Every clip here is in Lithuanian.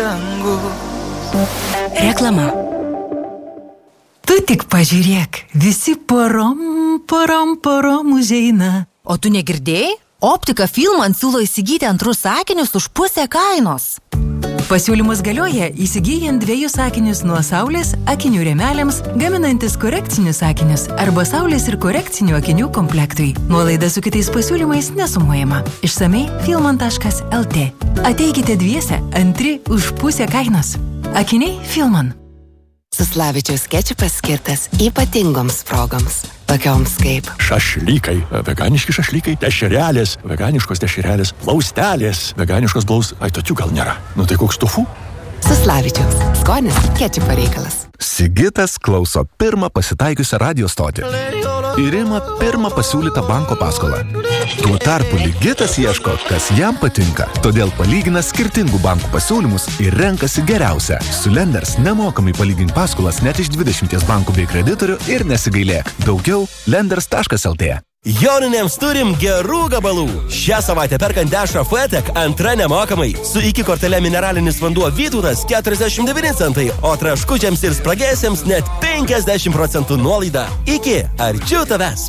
brangus. Reklama. Tu tik pažiūrėk, visi porom užeina. O tu negirdėjai? Optika Filman siūlo įsigyti antrus akinius už pusę kainos. Pasiūlymus galioja įsigyjant 2 akinius nuo saulės, akinių rėmeliams, gaminantis korekcinius akinius arba saulės ir korekcinių akinių komplektui. Nuolaida su kitais pasiūlymais nesumuojama. Išsamei filman.lt. Ateikite 2, antri už pusę kainos. Akiniai Filman. Suslavičiaus kečupas skirtas ypatingoms progoms, tokioms kaip šašlykai, veganiški šašlykai, dešrelės, veganiškos dešrelės, plaustelės, veganiškos Ai, tokių gal nėra. Nu tai koks tofu? Suslavičiaus. Skonis kečupo reikalas. Sigitas klauso pirmą pasitaikiusią radio stotį ir ima pirmą pasiūlytą banko paskolą. Tuo tarpu Ligitas ieško, kas jam patinka, todėl palygina skirtingų bankų pasiūlymus ir renkasi geriausią. Su Lenders nemokamai palygink paskolas net iš 20 bankų bei kreditorių ir nesigailėk. Daugiau lenders.lt. Joninėms turim gerų gabalų. Šią savaitę perkant Dešrą Fetek antra nemokamai. Su iki kortele mineralinis vanduo Vytautas 49 centai, o traškučiams ir spragėsiams net 50% nuolaida. Iki arčiau tavęs.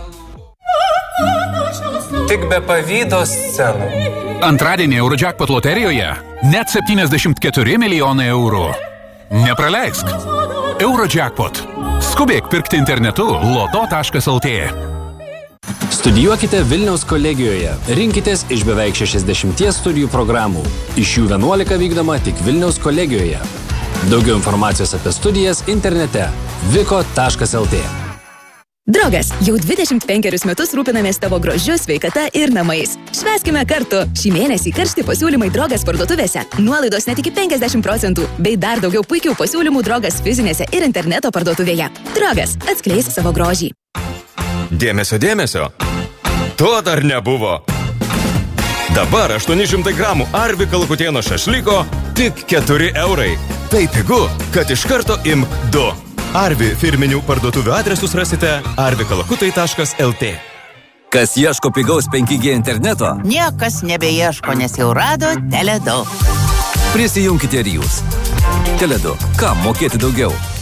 Tik be pavydo scenų. Antradienį Eurojackpot loterijoje net 74 milijonai eurų. Nepraleisk. Eurojackpot. Skubėk pirkti internetu loto.lt. Studijuokite Vilniaus kolegijoje. Rinkitės iš beveik 60 studijų programų. Iš jų 11 vykdoma tik Vilniaus kolegijoje. Daugiau informacijos apie studijas internete viko.lt. Drogas, jau 25 metus rūpinamės tavo grožiu, sveikata ir namais. Švęskime kartu. Šį mėnesį karšti pasiūlymai Drogas parduotuvėse. Nuolaidos net iki 50%, bei dar daugiau puikių pasiūlymų Drogas fizinėse ir interneto parduotuvėje. Drogas, atskleis savo grožį. Dėmesio. To dar nebuvo. Dabar 800 gramų Arvi Kalakutieno šašlyko tik 4 eurai. Tai pigu, kad iš karto imk 2. Arvi firminių parduotuvių adresus rasite arvikalakutai.lt. Kas ieško pigaus 5G interneto? Niekas nebeieško, nes jau rado Tele2. Prisijunkite ir jūs. Tele2. Kam mokėti daugiau?